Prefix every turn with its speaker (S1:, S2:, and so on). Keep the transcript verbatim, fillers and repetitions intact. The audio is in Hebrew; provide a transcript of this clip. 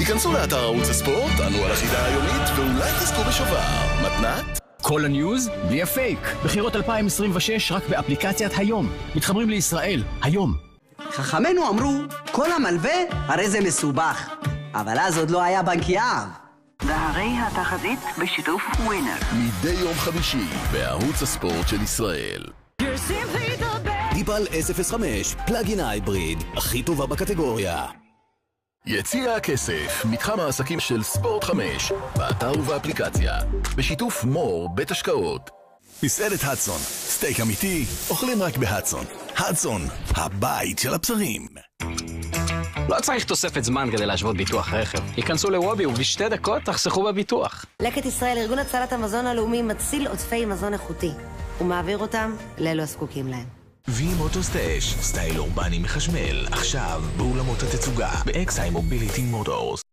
S1: היכנסו לאתר ערוץ הספורט, ענו על החידה היומית, ואולי תזכו בשובר. מתנת?
S2: כל הניוז בלי הפייק. בחירות אלפיים עשרים ושש רק באפליקציית היום. מתחברים לישראל, היום.
S3: חכמינו אמרו, כל המלווה הרי זה מסובך. אבל אז עוד לא היה בנק יהב.
S4: והרי התחזית בשיתוף ווינר.
S1: מדי יום חמישי בערוץ הספורט של ישראל.
S5: דיפל אס אפס חמש, פלאגין הייבריד, הכי טובה בקטגוריה.
S1: יציע הכסף, מתחם העסקים של ספורט חמש, באתר ובאפליקציה, בשיתוף מור בית השקעות.
S5: מסעדת הדסון, סטייק אמיתי, אוכלים רק בהדסון. הדסון, הבית של הבשרים.
S2: לא צריך תוספת זמן כדי להשוות ביטוח רכב. היכנסו לוובי ובשתי דקות תחסכו בביטוח.
S6: לקט ישראל, ארגון הצלת המזון הלאומי, מציל עודפי מזון איכותי. ומעביר אותם לאלו הזקוקים להם.
S7: V-Motors-Dash, סטייל אורבני מחשמל, עכשיו באולמות התצוגה, ב-אקסאי מוביליטי מוטורס.